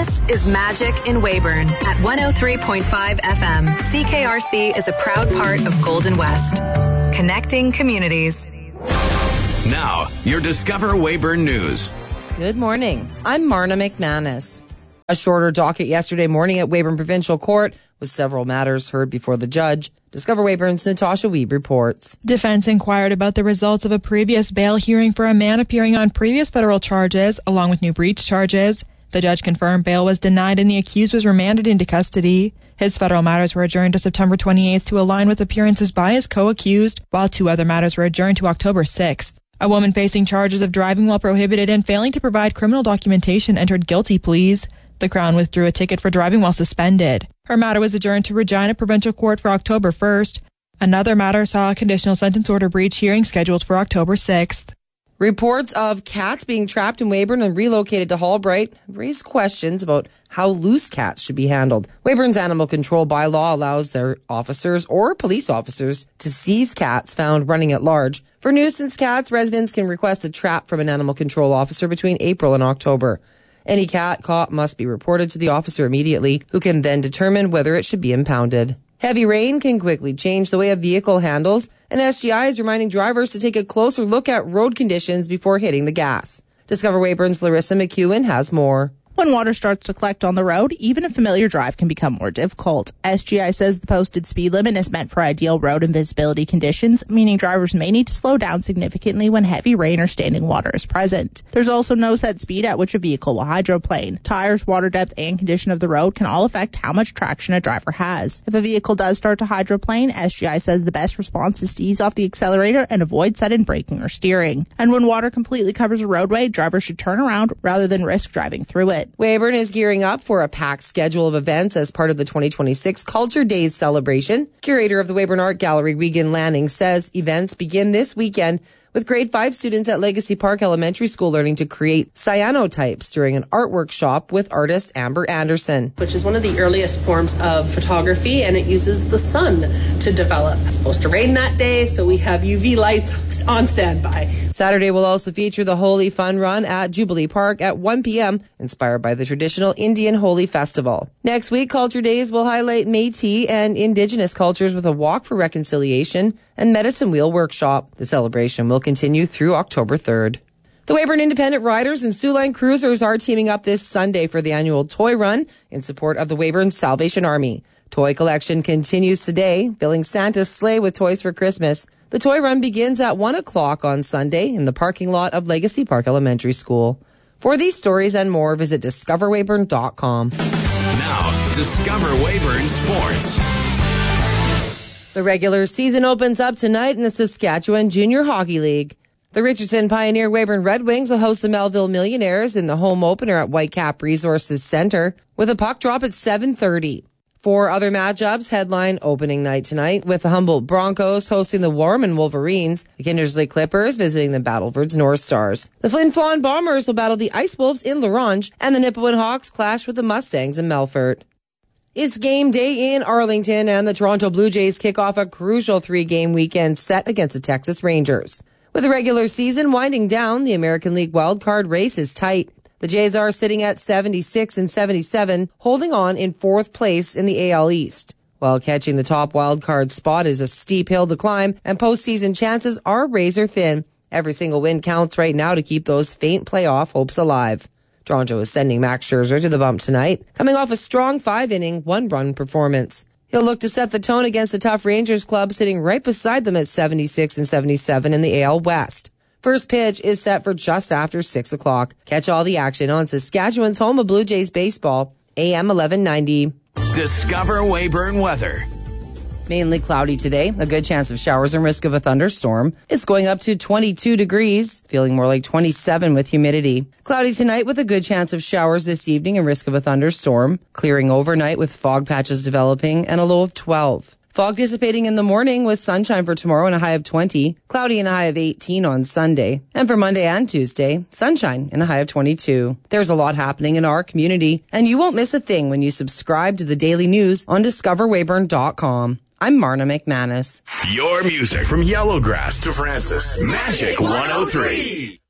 This is Magic in Weyburn at 103.5 FM. CKRC is a proud part of Golden West. Connecting communities. Now, your Discover Weyburn News. Good morning. I'm Marna McManus. A shorter docket yesterday morning at Weyburn Provincial Court with several matters heard before the judge. Discover Weyburn's Natasha Wiebe reports. Defense inquired about the results of a previous bail hearing for a man appearing on previous federal charges, along with new breach charges. The judge confirmed bail was denied and the accused was remanded into custody. His federal matters were adjourned to September 28th to align with appearances by his co-accused, while two other matters were adjourned to October 6th. A woman facing charges of driving while prohibited and failing to provide criminal documentation entered guilty pleas. The Crown withdrew a ticket for driving while suspended. Her matter was adjourned to Regina Provincial Court for October 1st. Another matter saw a conditional sentence order breach hearing scheduled for October 6th. Reports of cats being trapped in Weyburn and relocated to Hallbright raise questions about how loose cats should be handled. Weyburn's animal control bylaw allows their officers or police officers to seize cats found running at large. For nuisance cats, residents can request a trap from an animal control officer between April and October. Any cat caught must be reported to the officer immediately, who can then determine whether it should be impounded. Heavy rain can quickly change the way a vehicle handles, and SGI is reminding drivers to take a closer look at road conditions before hitting the gas. Discover Weyburn's Larissa McEwen has more. When water starts to collect on the road, even a familiar drive can become more difficult. SGI says the posted speed limit is meant for ideal road and visibility conditions, meaning drivers may need to slow down significantly when heavy rain or standing water is present. There's also no set speed at which a vehicle will hydroplane. Tires, water depth, and condition of the road can all affect how much traction a driver has. If a vehicle does start to hydroplane, SGI says the best response is to ease off the accelerator and avoid sudden braking or steering. And when water completely covers a roadway, drivers should turn around rather than risk driving through it. Weyburn is gearing up for a packed schedule of events as part of the 2026 Culture Days celebration. Curator of the Weyburn Art Gallery, Regan Lanning, says events begin this weekend with grade 5 students at Legacy Park Elementary School learning to create cyanotypes during an art workshop with artist Amber Anderson. Which is one of the earliest forms of photography, and it uses the sun to develop. It's supposed to rain that day, so we have UV lights on standby. Saturday will also feature the Holy Fun Run at Jubilee Park at 1 p.m., inspired by the traditional Indian Holi Festival. Next week, Culture Days will highlight Métis and Indigenous cultures with a walk for reconciliation and medicine wheel workshop. The celebration will continue through October 3rd. The Weyburn Independent Riders and Siouxline Cruisers are teaming up this Sunday for the annual Toy Run in support of the Weyburn Salvation Army. Toy collection continues today, filling Santa's sleigh with toys for Christmas. The Toy Run begins at 1 o'clock on Sunday in the parking lot of Legacy Park Elementary School. For these stories and more, visit discoverweyburn.com. Now, Discover Weyburn Sports. The regular season opens up tonight in the Saskatchewan Junior Hockey League. The Richardson Pioneer Weyburn Red Wings will host the Melville Millionaires in the home opener at Whitecap Resources Centre with a puck drop at 7:30. 4 other matchups headline opening night tonight, with the Humboldt Broncos hosting the Warman Wolverines, the Kindersley Clippers visiting the Battlefords North Stars. The Flin Flon Bombers will battle the Ice Wolves in La Ronge, and the Nipawin Hawks clash with the Mustangs in Melfort. It's game day in Arlington, and the Toronto Blue Jays kick off a crucial 3-game weekend set against the Texas Rangers. With the regular season winding down, the American League wildcard race is tight. The Jays are sitting at 76 and 77, holding on in 4th place in the AL East. While catching the top wildcard spot is a steep hill to climb, and postseason chances are razor thin. Every single win counts right now to keep those faint playoff hopes alive. Toronto is sending Max Scherzer to the bump tonight, coming off a strong 5-inning, 1-run performance. He'll look to set the tone against the tough Rangers club sitting right beside them at 76 and 77 in the AL West. First pitch is set for just after 6 o'clock. Catch all the action on Saskatchewan's home of Blue Jays baseball, AM 1190. Discover Weyburn weather. Mainly cloudy today, a good chance of showers and risk of a thunderstorm. It's going up to 22 degrees, feeling more like 27 with humidity. Cloudy tonight with a good chance of showers this evening and risk of a thunderstorm. Clearing overnight with fog patches developing and a low of 12. Fog dissipating in the morning with sunshine for tomorrow and a high of 20. Cloudy and a high of 18 on Sunday. And for Monday and Tuesday, sunshine and a high of 22. There's a lot happening in our community, and you won't miss a thing when you subscribe to the daily news on discoverweyburn.com. I'm Marna McManus. Your music from Yellowgrass to Francis. Magic 103.